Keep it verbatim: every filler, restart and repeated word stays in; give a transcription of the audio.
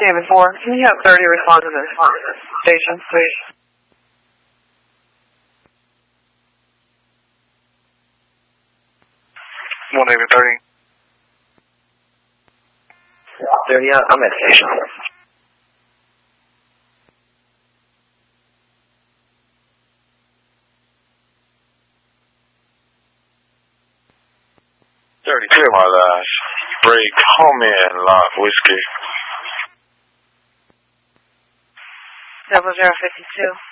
David four, can you have thirty respond to the station, please? one David thirty. thirty, yeah, I'm at station. thirty, clear my last. Break, home in, lock, whiskey. Double zero fifty two.